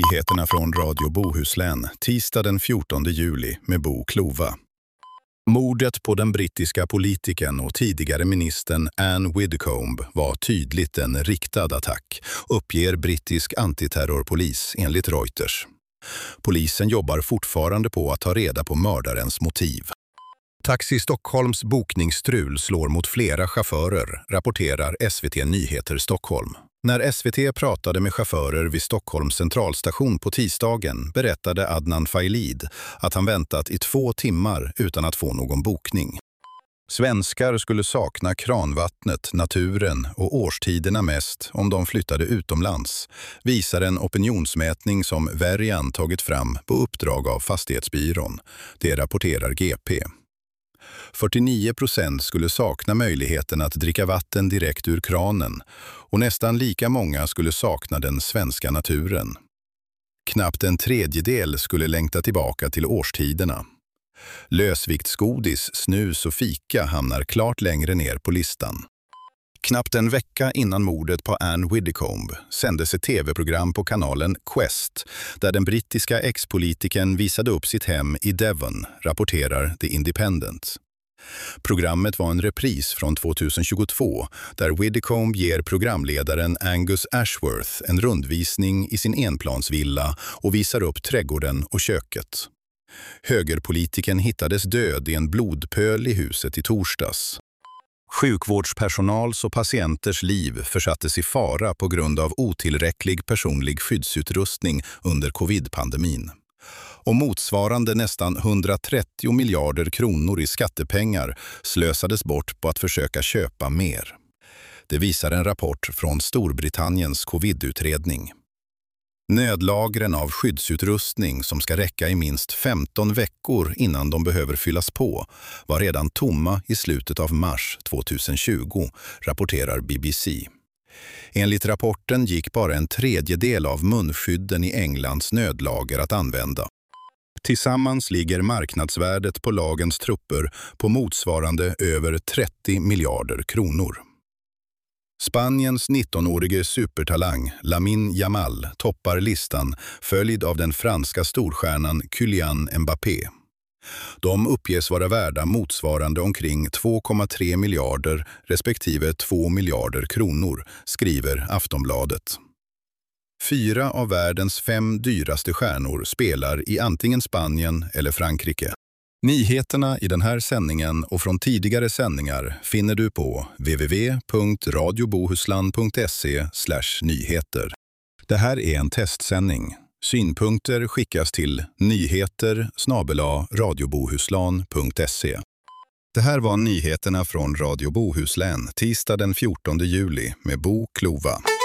Nyheterna från Radio Bohuslän, tisdag den 14 juli med Bo Klova. Mordet på den brittiska politikern och tidigare ministern Anne Widdecombe var tydligt en riktad attack, uppger brittisk antiterrorpolis enligt Reuters. Polisen jobbar fortfarande på att ta reda på mördarens motiv. Taxi Stockholms bokningsstrul slår mot flera chaufförer, rapporterar SVT Nyheter Stockholm. När SVT pratade med chaufförer vid Stockholms centralstation på tisdagen berättade Adnan Failid att han väntat i 2 timmar utan att få någon bokning. Svenskar skulle sakna kranvattnet, naturen och årstiderna mest om de flyttade utomlands, visar en opinionsmätning som Verian tagit fram på uppdrag av Fastighetsbyrån. Det rapporterar GP. 49% skulle sakna möjligheten att dricka vatten direkt ur kranen och nästan lika många skulle sakna den svenska naturen. Knappt en tredjedel skulle längta tillbaka till årstiderna. Lösviktsgodis, snus och fika hamnar klart längre ner på listan. Knappt en vecka innan mordet på Anne Widdecombe sändes ett tv-program på kanalen Quest där den brittiska ex-politikern visade upp sitt hem i Devon, rapporterar The Independent. Programmet var en repris från 2022 där Widdecombe ger programledaren Angus Ashworth en rundvisning i sin enplansvilla och visar upp trädgården och köket. Högerpolitiken hittades död i en blodpöl i huset i torsdags. Sjukvårdspersonals och patienters liv försattes i fara på grund av otillräcklig personlig skyddsutrustning under covid-pandemin. Och motsvarande nästan 130 miljarder kronor i skattepengar slösades bort på att försöka köpa mer. Det visar en rapport från Storbritanniens covid-utredning. Nödlagren av skyddsutrustning som ska räcka i minst 15 veckor innan de behöver fyllas på var redan tomma i slutet av mars 2020, rapporterar BBC. Enligt rapporten gick bara en tredjedel av munskydden i Englands nödlager att använda. Tillsammans ligger marknadsvärdet på lagens trupper på motsvarande över 30 miljarder kronor. Spaniens 19-årige supertalang Lamine Yamal toppar listan, följd av den franska storstjärnan Kylian Mbappé. De uppges vara värda motsvarande omkring 2,3 miljarder respektive 2 miljarder kronor, skriver Aftonbladet. 4 av världens 5 dyraste stjärnor spelar i antingen Spanien eller Frankrike. Nyheterna i den här sändningen och från tidigare sändningar finner du på www.radiobohuslan.se/nyheter. Det här är en testsändning. Synpunkter skickas till nyheter@radiobohuslan.se. Det här var nyheterna från Radio Bohuslän, tisdag den 14 juli med Bo Klova.